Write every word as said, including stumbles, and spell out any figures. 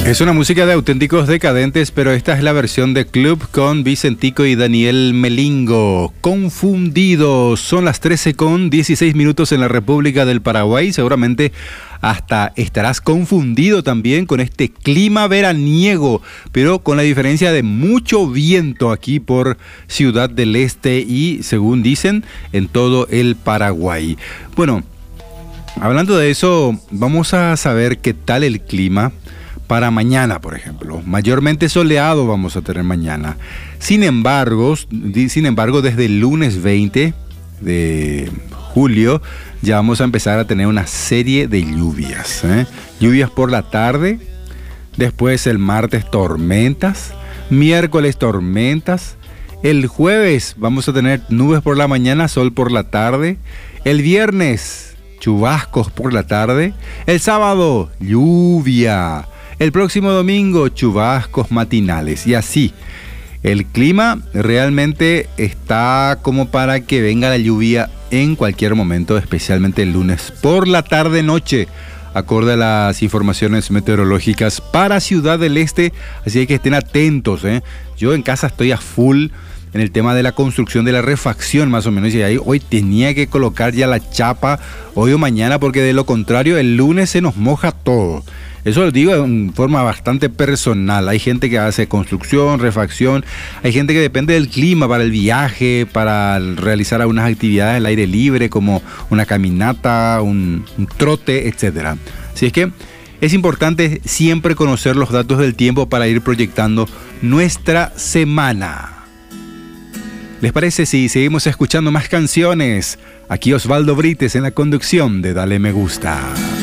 Es una música de Auténticos Decadentes, pero esta es la versión de Club con Vicentico y Daniel Melingo. Confundidos. Son las trece con dieciséis minutos en la República del Paraguay. Seguramente hasta estarás confundido también con este clima veraniego, pero con la diferencia de mucho viento aquí por Ciudad del Este y, según dicen, en todo el Paraguay. Bueno, hablando de eso, vamos a saber qué tal el clima para mañana, por ejemplo. Mayormente soleado vamos a tener mañana. Sin embargo, sin embargo, desde el lunes veinte de julio ya vamos a empezar a tener una serie de lluvias, ¿eh? Lluvias por la tarde, después el martes tormentas, miércoles tormentas, el jueves vamos a tener nubes por la mañana, sol por la tarde, el viernes chubascos por la tarde, el sábado lluvia, el próximo domingo chubascos matinales y así. El clima realmente está como para que venga la lluvia en cualquier momento, especialmente el lunes por la tarde-noche, acorde a las informaciones meteorológicas para Ciudad del Este, así que estén atentos, ¿eh? Yo en casa estoy a full en el tema de la construcción de la refacción, más o menos, y ahí hoy tenía que colocar ya la chapa, hoy o mañana, porque de lo contrario el lunes se nos moja todo. Eso lo digo en forma bastante personal. Hay gente que hace construcción, refacción, hay gente que depende del clima para el viaje, para realizar algunas actividades al aire libre, como una caminata, un, un trote, etcétera. Así es que es importante siempre conocer los datos del tiempo para ir proyectando nuestra semana. ¿Les parece si seguimos escuchando más canciones? Aquí Osvaldo Brites en la conducción de Dale Me Gusta.